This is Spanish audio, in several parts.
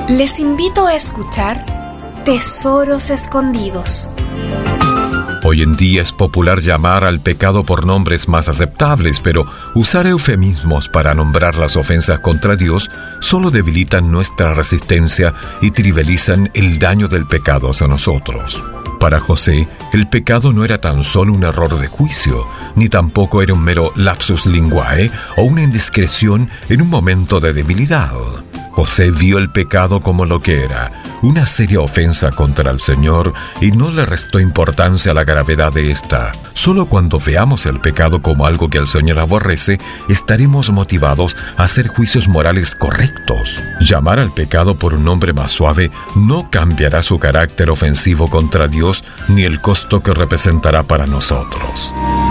Les invito a escuchar Tesoros Escondidos. Hoy en día es popular llamar al pecado por nombres más aceptables, pero usar eufemismos para nombrar las ofensas contra Dios solo debilitan nuestra resistencia y trivializan el daño del pecado hacia nosotros. Para José, el pecado no era tan solo un error de juicio, ni tampoco era un mero lapsus linguae o una indiscreción en un momento de debilidad. José vio el pecado como lo que era, una seria ofensa contra el Señor, y no le restó importancia a la gravedad de esta. Solo cuando veamos el pecado como algo que el Señor aborrece, estaremos motivados a hacer juicios morales correctos. Llamar al pecado por un nombre más suave no cambiará su carácter ofensivo contra Dios ni el costo que representará para nosotros.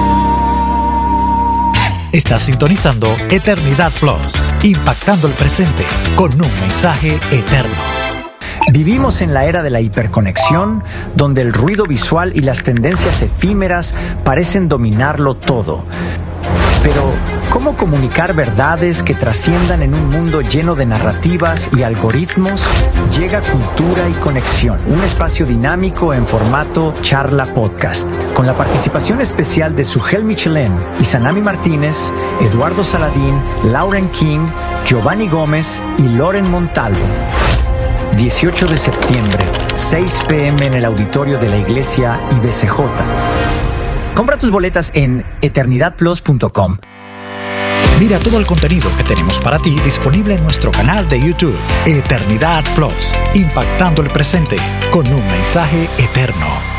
Estás sintonizando Eternidad Plus, impactando el presente con un mensaje eterno. Vivimos en la era de la hiperconexión, donde el ruido visual y las tendencias efímeras parecen dominarlo todo. Pero, ¿cómo comunicar verdades que trasciendan en un mundo lleno de narrativas y algoritmos? Llega Cultura y Conexión, un espacio dinámico en formato charla podcast, con la participación especial de Sujel Michelén, Izanami Martínez, Eduardo Saladín, Lauren King, Giovanni Gómez y Loren Montalvo. 18 de septiembre, 6 p.m. en el auditorio de la iglesia IBCJ. Compra tus boletas en eternidadplus.com. Mira todo el contenido que tenemos para ti disponible en nuestro canal de YouTube, Eternidad Plus, impactando el presente con un mensaje eterno.